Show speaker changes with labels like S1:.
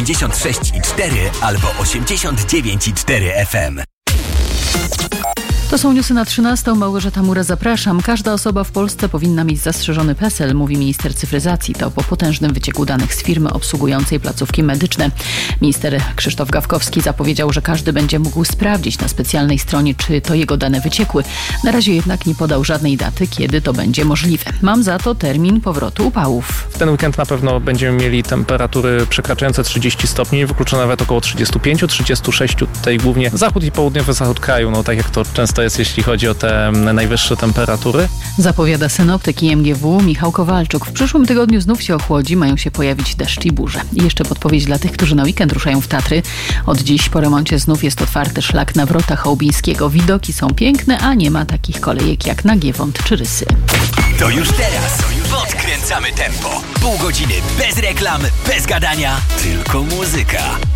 S1: 56,4 albo 89,4 FM.
S2: To są newsy na 13. Małgorzata Mura, zapraszam. Każda osoba w Polsce powinna mieć zastrzeżony PESEL, mówi minister cyfryzacji. To po potężnym wycieku danych z firmy obsługującej placówki medyczne. Minister Krzysztof Gawkowski zapowiedział, że każdy będzie mógł sprawdzić na specjalnej stronie, czy to jego dane wyciekły. Na razie jednak nie podał żadnej daty, kiedy to będzie możliwe. Mam za to termin powrotu upałów.
S3: W ten weekend na pewno będziemy mieli temperatury przekraczające 30 stopni, wykluczone nawet około 35-36. Tutaj głównie zachód i południowy zachód kraju, tak jak to często jest, jeśli chodzi o te najwyższe temperatury.
S2: Zapowiada synoptyk IMGW Michał Kowalczuk. W przyszłym tygodniu znów się ochłodzi, mają się pojawić deszcz i burze. I jeszcze podpowiedź dla tych, którzy na weekend ruszają w Tatry. Od dziś po remoncie znów jest otwarty szlak na Wrota Chałubińskiego. Widoki są piękne, a nie ma takich kolejek jak na Giewont czy Rysy.
S1: To już teraz podkręcamy tempo. Pół godziny bez reklam, bez gadania, tylko muzyka.